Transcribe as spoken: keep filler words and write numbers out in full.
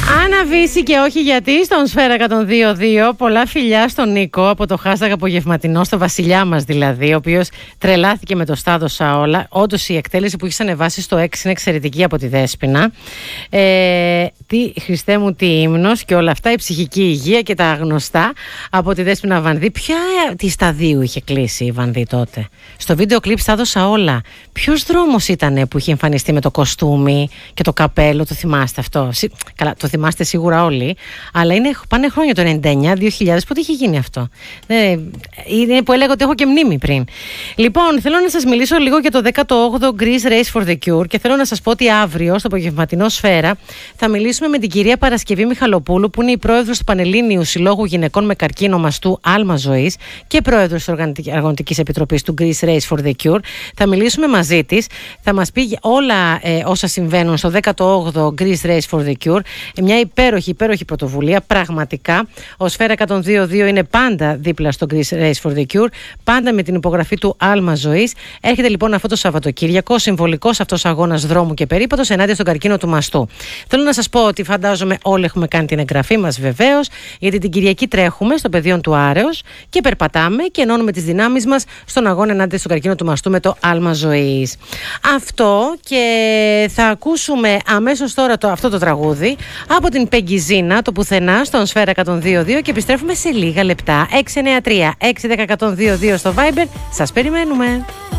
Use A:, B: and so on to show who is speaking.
A: Αναβήσει και όχι γιατί στον Σφαίρα εκατόν δύο δύο. Πολλά φιλιά στον Νίκο από το hashtag απογευματινό, στο βασιλιά μας δηλαδή, ο οποίος τρελάθηκε με το στάδωσα όλα. Όντως η εκτέλεση που έχεις ανεβάσει στο έξι είναι εξαιρετική από τη Δέσποινα. Ε, τι Χριστέ μου, τι ύμνος και όλα αυτά, η ψυχική υγεία και τα γνωστά από τη Δέσποινα Βανδύ. Ποια τη σταδίου είχε κλείσει η Βανδύ τότε? Στο βίντεο κλιπ στάδωσα όλα. Ποιος δρόμος ήτανε που είχε εμφανιστεί με το κοστούμι και το καπέλο? Το θυμάστε αυτό? Καλά, το θυμάστε σίγουρα όλοι, αλλά είναι, πάνε χρόνια, το ενενήντα εννιά δύο χιλιάδες, πότε είχε γίνει αυτό? Ε, είναι που έλεγα ότι έχω και μνήμη πριν. Λοιπόν, θέλω να σας μιλήσω λίγο για το δέκατο όγδοο Greece Race for the Cure και θέλω να σας πω ότι αύριο στο απογευματινό Σφαίρα θα μιλήσουμε με την κυρία Παρασκευή Μιχαλοπούλου, που είναι η πρόεδρος του Πανελλήνιου Συλλόγου Γυναικών με Καρκίνο Μαστού Άλμα Ζωής και πρόεδρος της Οργανωτικής Επιτροπής του Greece Race for the Cure. Θα μιλήσουμε μαζί της, θα μας πει όλα ε, όσα συμβαίνουν στο δέκατο όγδοο Greece Race for the Cure. Μια υπέροχη, υπέροχη πρωτοβουλία, πραγματικά. Ο Σφαίρα εκατόν δύο δύο είναι πάντα δίπλα στο Greece Race for the Cure, πάντα με την υπογραφή του Άλμα Ζωής. Έρχεται λοιπόν αυτό το Σαββατοκύριακο, συμβολικός αυτός αγώνας δρόμου και περίπατος ενάντια στον καρκίνο του μαστού. Θέλω να σας πω ότι φαντάζομαι όλοι έχουμε κάνει την εγγραφή μας, βεβαίως, γιατί την Κυριακή τρέχουμε στο πεδίο του Άρεως και περπατάμε και ενώνουμε τις δυνάμεις μας στον αγώνα ενάντια στον καρκίνο του μαστού με το Άλμα Ζωής. Αυτό, και θα ακούσουμε αμέσως τώρα το, αυτό το τραγούδι από την Πεγκιζίνα, το πουθενά, στον Σφαίρα εκατόν δύο δύο, και επιστρέφουμε σε λίγα λεπτά. έξι εννιά τρία έξι ένα μηδέν ένα μηδέν δύο δύο στο Viber. Σας περιμένουμε.